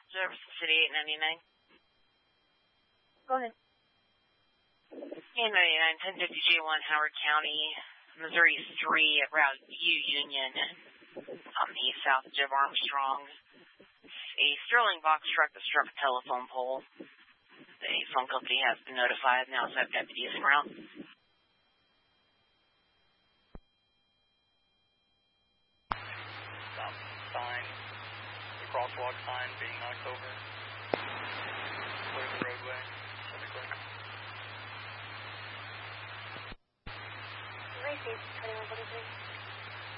Jefferson City 899. Go ahead. 899, 1050J1, Howard County, Missouri 3 at Route U Union on the south edge of Armstrong. A Sterling box truck that struck a telephone pole. The phone company has been notified and also have deputies around. Stop sign, the crosswalk sign being knocked over. Clear the roadway. Should be clear. Racing 2143.